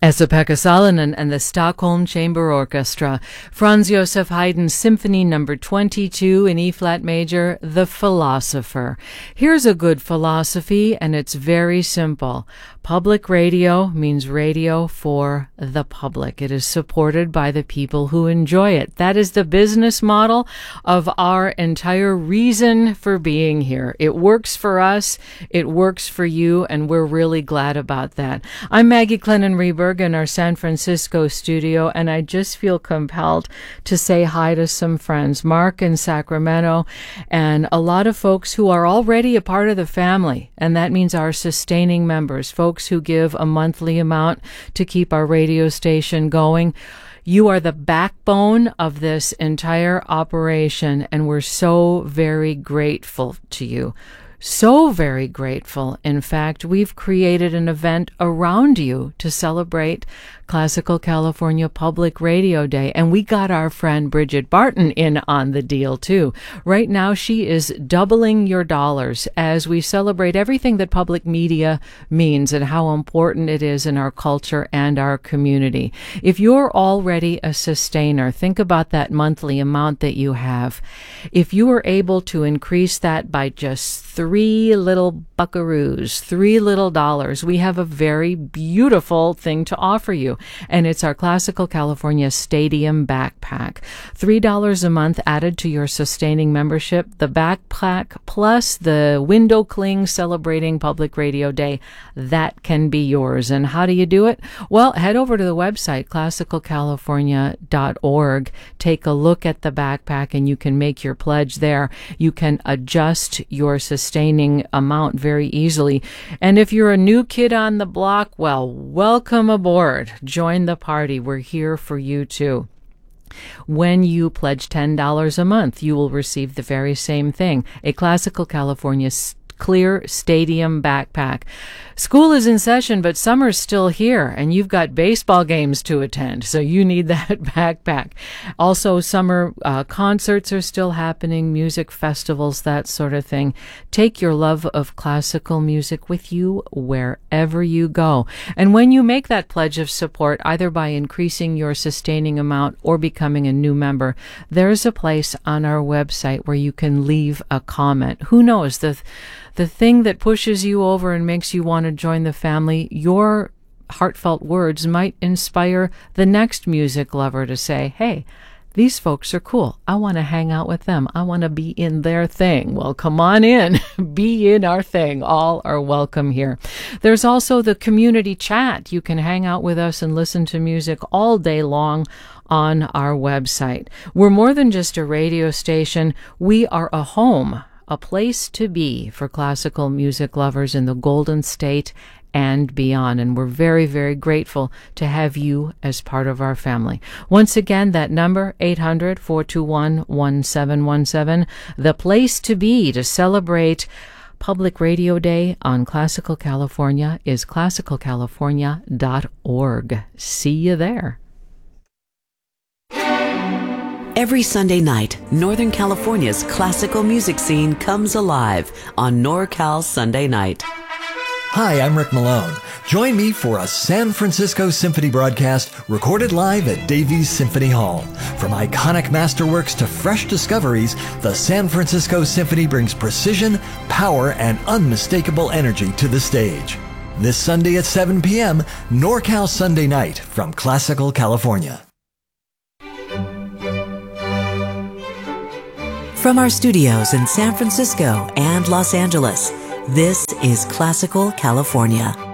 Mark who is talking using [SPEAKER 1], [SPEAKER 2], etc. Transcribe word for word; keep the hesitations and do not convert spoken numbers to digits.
[SPEAKER 1] Esa-Pekka Salonen and the Stockholm Chamber Orchestra. Franz Joseph Haydn's Symphony Number twenty-two in E-flat major, The Philosopher. Here's a good philosophy, and it's very simple. Public radio means radio for the public. It is supported by the people who enjoy it. That is the business model of our entire reason for being here. It works for us, it works for you, and we're really glad about that. I'm Maggie Clennon-Reberg in our San Francisco studio, and I just feel compelled to say hi to some friends, Mark in Sacramento, and a lot of folks who are already a part of the family, and that means our sustaining members, folks who give a monthly amount to keep our radio station going. You are the backbone of this entire operation, and we're so very grateful to you. So very grateful. In fact, we've created an event around you to celebrate Classical California Public Radio Day, and we got our friend Bridget Barton in on the deal too. Right now, she is doubling your dollars as we celebrate everything that public media means and how important it is in our culture and our community. If you're already a sustainer, think about that monthly amount that you have. If you are able to increase that by just three little buckaroos, three little dollars, we have a very beautiful thing to offer you. And it's our Classical California Stadium Backpack. three dollars a month added to your sustaining membership. The backpack plus the window cling celebrating Public Radio Day, that can be yours. And how do you do it? Well, head over to the website, classical california dot org. Take a look at the backpack and you can make your pledge there. You can adjust your sustaining amount very easily. And if you're a new kid on the block, well, welcome aboard. Join the party. We're here for you too. When you pledge ten dollars a month, you will receive the very same thing, a Classical California Clear Stadium Backpack. School is in session, but summer's still here, and you've got baseball games to attend, so you need that backpack. Also, summer uh, concerts are still happening, music festivals, that sort of thing. Take your love of classical music with you wherever you go. And when you make that pledge of support, either by increasing your sustaining amount or becoming a new member, there's a place on our website where you can leave a comment. Who knows, the The thing that pushes you over and makes you want to join the family, your heartfelt words might inspire the next music lover to say, hey, these folks are cool. I want to hang out with them. I want to be in their thing. Well, come on in. Be in our thing. All are welcome here. There's also the community chat. You can hang out with us and listen to music all day long on our website. We're more than just a radio station. We are a home, a place to be for classical music lovers in the Golden State and beyond. And we're very, very grateful to have you as part of our family. Once again, that number, eight hundred, four two one, one seven one seven, the place to be to celebrate Public Radio Day on Classical California is classical california dot org. See you there.
[SPEAKER 2] Every Sunday night, Northern California's classical music scene comes alive on NorCal Sunday Night.
[SPEAKER 3] Hi, I'm Rick Malone. Join me for a San Francisco Symphony broadcast recorded live at Davies Symphony Hall. From iconic masterworks to fresh discoveries, the San Francisco Symphony brings precision, power, and unmistakable energy to the stage. This Sunday at seven p.m., NorCal Sunday Night from Classical California.
[SPEAKER 2] From our studios in San Francisco and Los Angeles, this is Classical California.